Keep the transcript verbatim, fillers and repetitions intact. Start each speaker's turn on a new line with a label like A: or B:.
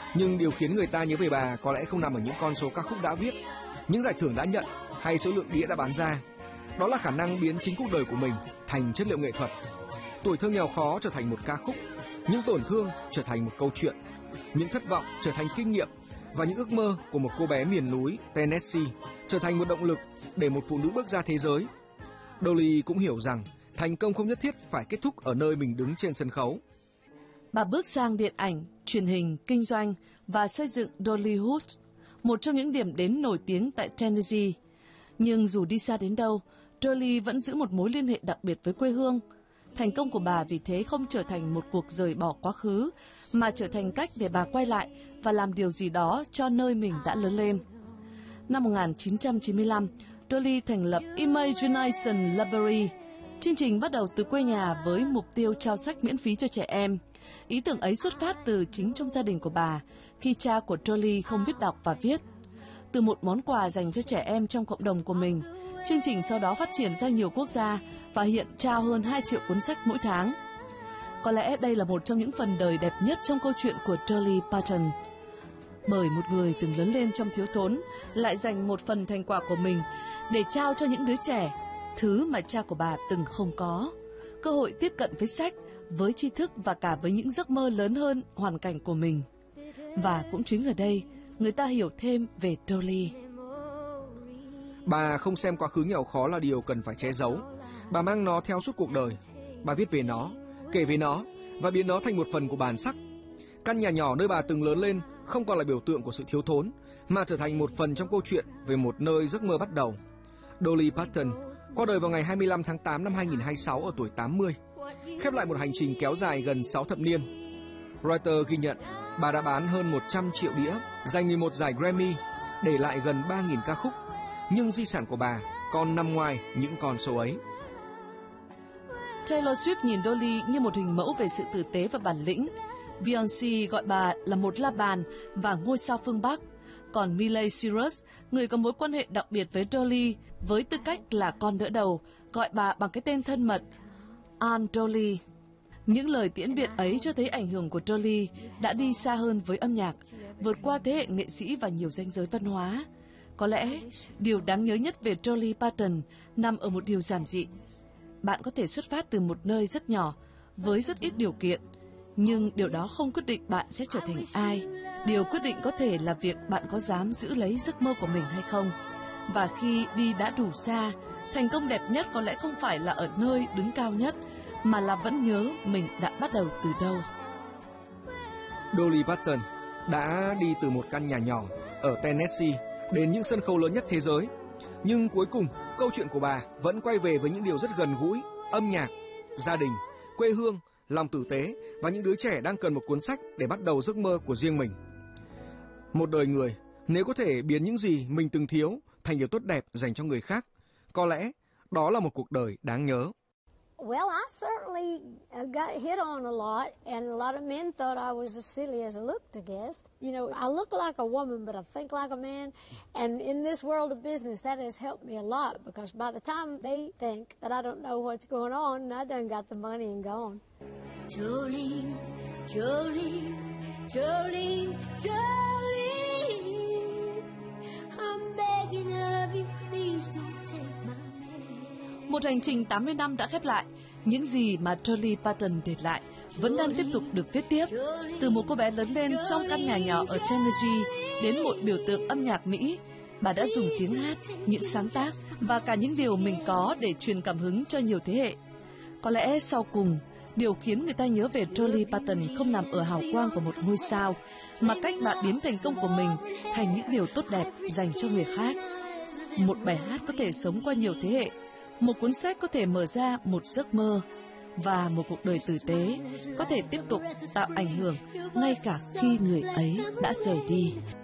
A: Nhưng điều khiến người ta nhớ về bà có lẽ không nằm ở những con số ca khúc đã viết, những giải thưởng đã nhận hay số lượng đĩa đã bán ra. Đó là khả năng biến chính cuộc đời của mình thành chất liệu nghệ thuật. Tuổi thơ nghèo khó trở thành một ca khúc, những tổn thương trở thành một câu chuyện, những thất vọng trở thành kinh nghiệm, và những ước mơ của một cô bé miền núi Tennessee trở thành một động lực để một phụ nữ bước ra thế giới. Dolly cũng hiểu rằng thành công không nhất thiết phải kết thúc ở nơi mình đứng trên sân khấu.
B: Bà bước sang điện ảnh, truyền hình, kinh doanh và xây dựng Dollywood, một trong những điểm đến nổi tiếng tại Tennessee. Nhưng dù đi xa đến đâu, Dolly vẫn giữ một mối liên hệ đặc biệt với quê hương. Thành công của bà vì thế không trở thành một cuộc rời bỏ quá khứ, mà trở thành cách để bà quay lại và làm điều gì đó cho nơi mình đã lớn lên. Năm một nghìn chín trăm chín mươi lăm, Dolly thành lập Imagination Library. Chương trình bắt đầu từ quê nhà với mục tiêu trao sách miễn phí cho trẻ em. Ý tưởng ấy xuất phát từ chính trong gia đình của bà, khi cha của Dolly không biết đọc và viết. Từ một món quà dành cho trẻ em trong cộng đồng của mình, chương trình sau đó phát triển ra nhiều quốc gia và hiện trao hơn hai triệu cuốn sách mỗi tháng. Có lẽ đây là một trong những phần đời đẹp nhất trong câu chuyện của Dolly Parton. Bởi một người từng lớn lên trong thiếu thốn lại dành một phần thành quả của mình để trao cho những đứa trẻ thứ mà cha của bà từng không có, cơ hội tiếp cận với sách, với tri thức và cả với những giấc mơ lớn hơn hoàn cảnh của mình. Và cũng chính ở đây, người ta hiểu thêm về Dolly.
A: Bà không xem quá khứ nghèo khó là điều cần phải che giấu. Bà mang nó theo suốt cuộc đời. Bà viết về nó, kể về nó và biến nó thành một phần của bản sắc. Căn nhà nhỏ nơi bà từng lớn lên không còn là biểu tượng của sự thiếu thốn, mà trở thành một phần trong câu chuyện về một nơi giấc mơ bắt đầu. Dolly Parton qua đời vào ngày hai mươi lăm tháng tám năm hai nghìn không trăm hai mươi sáu ở tuổi tám mươi, khép lại một hành trình kéo dài gần sáu thập niên. Reuters ghi nhận bà đã bán hơn một trăm triệu đĩa, giành mười một giải Grammy, để lại gần ba nghìn ca khúc, nhưng di sản của bà còn nằm ngoài những con số ấy.
B: Taylor Swift nhìn Dolly như một hình mẫu về sự tử tế và bản lĩnh. Beyoncé gọi bà là một la bàn và ngôi sao phương Bắc. Còn Miley Cyrus, người có mối quan hệ đặc biệt với Dolly với tư cách là con đỡ đầu, gọi bà bằng cái tên thân mật Aunt Dolly. Những lời tiễn biệt ấy cho thấy ảnh hưởng của Dolly đã đi xa hơn với âm nhạc, vượt qua thế hệ nghệ sĩ và nhiều ranh giới văn hóa. Có lẽ, điều đáng nhớ nhất về Dolly Parton nằm ở một điều giản dị. Bạn có thể xuất phát từ một nơi rất nhỏ, với rất ít điều kiện, nhưng điều đó không quyết định bạn sẽ trở thành ai. Điều quyết định có thể là việc bạn có dám giữ lấy giấc mơ của mình hay không. Và khi đi đã đủ xa, thành công đẹp nhất có lẽ không phải là ở nơi đứng cao nhất, mà là vẫn nhớ mình đã bắt đầu từ đâu.
A: Dolly Parton đã đi từ một căn nhà nhỏ ở Tennessee đến những sân khấu lớn nhất thế giới. Nhưng cuối cùng, câu chuyện của bà vẫn quay về với những điều rất gần gũi: âm nhạc, gia đình, quê hương, lòng tử tế và những đứa trẻ đang cần một cuốn sách để bắt đầu giấc mơ của riêng mình. Một đời người, nếu có thể biến những gì mình từng thiếu thành điều tốt đẹp dành cho người khác, có lẽ đó là một cuộc đời đáng nhớ.
C: Well, I certainly got hit on a lot, and a lot of men thought I was as silly as I looked, I guess. You know, I look like a woman, but I think like a man. And in this world of business, that has helped me a lot, because by the time they think that I don't know what's going on, I done got the money and gone.
D: Jolene, Jolene, Jolene, Jolene, I'm begging of you, please don't take my man.
B: Một hành trình tám mươi năm đã khép lại. Những gì mà Dolly Parton để lại vẫn đang tiếp tục được viết tiếp. Từ một cô bé lớn lên trong căn nhà nhỏ ở Tennessee đến một biểu tượng âm nhạc Mỹ, bà đã dùng tiếng hát, những sáng tác và cả những điều mình có để truyền cảm hứng cho nhiều thế hệ. Có lẽ sau cùng, điều khiến người ta nhớ về Dolly Parton không nằm ở hào quang của một ngôi sao, mà cách bạn biến thành công của mình thành những điều tốt đẹp dành cho người khác. Một bài hát có thể sống qua nhiều thế hệ, một cuốn sách có thể mở ra một giấc mơ, và một cuộc đời tử tế có thể tiếp tục tạo ảnh hưởng ngay cả khi người ấy đã rời đi.